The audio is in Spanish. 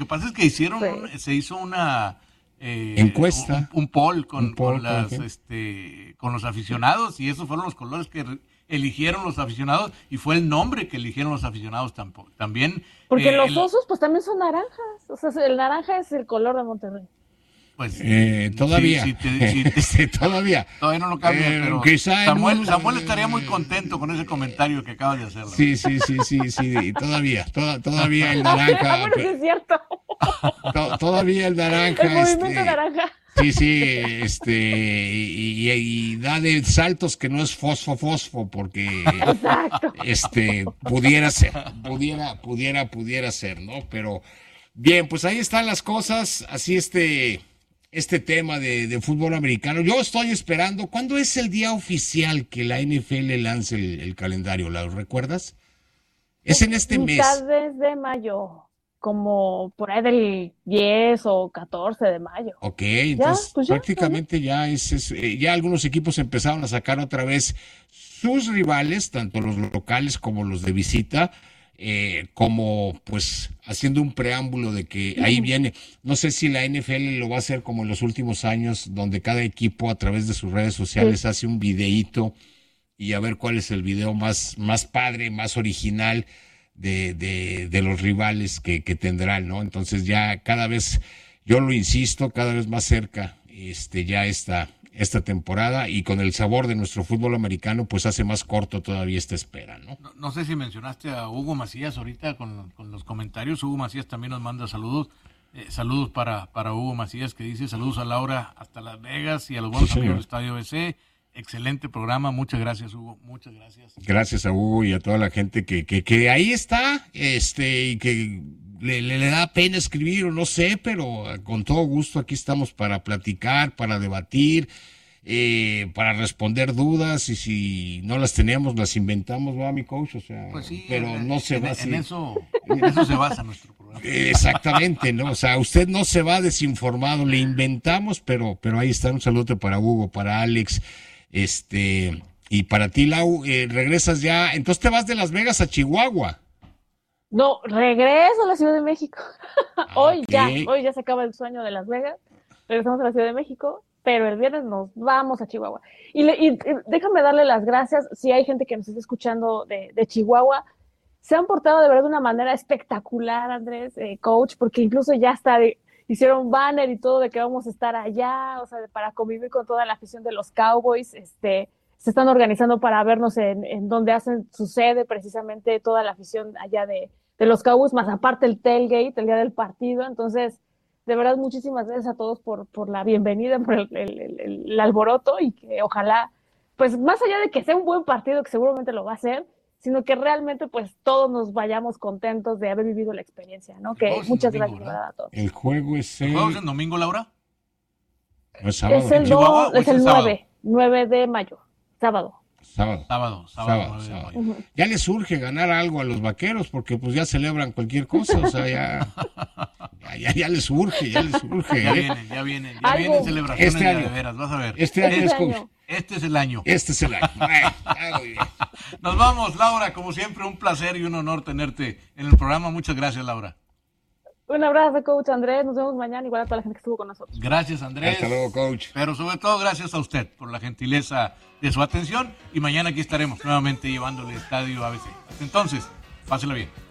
Lo que pasa es que se hizo una encuesta, un poll con con los aficionados, y esos fueron los colores que eligieron los aficionados, y fue el nombre que eligieron los aficionados también. Porque los osos pues también son naranjas, o sea, el naranja es el color de Monterrey. Pues todavía, todavía no lo cambia, pero quizá Samuel estaría muy contento con ese comentario que acabas de hacer. Sí, todavía el naranja. Bueno, sí es cierto. Todavía el naranja. El movimiento naranja. Sí, y da de saltos que no es fosfo, porque exacto. pudiera ser, ¿no? Pero bien, pues ahí están las cosas, así este tema de fútbol americano. Yo estoy esperando, ¿cuándo es el día oficial que la NFL lance el calendario? ¿Lo recuerdas? Es en este mes. Desde mayo, como por ahí del 10 o 14 de mayo. Ok, entonces prácticamente ya ya algunos equipos empezaron a sacar otra vez sus rivales, tanto los locales como los de visita, como pues haciendo un preámbulo de que ahí viene. No sé si la NFL lo va a hacer como en los últimos años, donde cada equipo a través de sus redes sociales hace un videíto y a ver cuál es el video más padre, más original de los rivales que tendrán, ¿no? Entonces ya cada vez, yo lo insisto, cada vez más cerca ya esta temporada, y con el sabor de nuestro fútbol americano, pues hace más corto todavía esta espera, ¿no? No sé si mencionaste a Hugo Macías ahorita con los comentarios. Hugo Macías también nos manda saludos. Saludos para Hugo Macías, que dice: saludos a Laura hasta Las Vegas y a los buenos amigos del Estadio BC. Excelente programa, muchas gracias, Hugo, muchas gracias. Gracias a Hugo y a toda la gente que ahí está, y que le da pena escribir o no sé, pero con todo gusto aquí estamos para platicar, para debatir, para responder dudas, y si no las teníamos, las inventamos, ¿verdad, mi coach? O sea, pues sí, pero no se va en eso se basa nuestro programa. Exactamente, ¿no? O sea, usted no se va desinformado, le inventamos, pero ahí está. Un saludo para Hugo, para Alex, y para ti, Lau. Regresas ya, entonces te vas de Las Vegas a Chihuahua. No, regreso a la Ciudad de México. Hoy Okay. ya se acaba el sueño de Las Vegas. Regresamos a la Ciudad de México, pero el viernes nos vamos a Chihuahua. Y déjame darle las gracias, si hay gente que nos está escuchando de Chihuahua. Se han portado de verdad de una manera espectacular, Andrés, coach, porque incluso ya hicieron banner y todo de que vamos a estar allá, o sea, para convivir con toda la afición de los Cowboys. Se están organizando para vernos en donde hacen su sede, precisamente toda la afición allá de los Cowboys, más aparte el tailgate, el día del partido. Entonces, de verdad, muchísimas gracias a todos por la bienvenida, por el alboroto, y que ojalá, pues más allá de que sea un buen partido, que seguramente lo va a ser, sino que realmente pues todos nos vayamos contentos de haber vivido la experiencia, ¿no? Que muchas gracias, ¿verdad? A todos. El juego es ¿El juego es el domingo, Laura? No es sábado. Es el 9 de mayo, sábado. Sábado. Ya les surge ganar algo a los Vaqueros, porque pues ya celebran cualquier cosa, o sea, ya les surge. Ya vienen celebraciones de veras, vas a ver. Este año. Este es el año. Muy bien. Nos vamos, Laura, como siempre, un placer y un honor tenerte en el programa. Muchas gracias, Laura. Un abrazo, coach Andrés, nos vemos mañana, igual a toda la gente que estuvo con nosotros. Gracias, Andrés. Hasta luego, coach. Pero sobre todo, gracias a usted por la gentileza de su atención, y mañana aquí estaremos nuevamente llevándole Estadio ABC. Hasta entonces, pásela bien.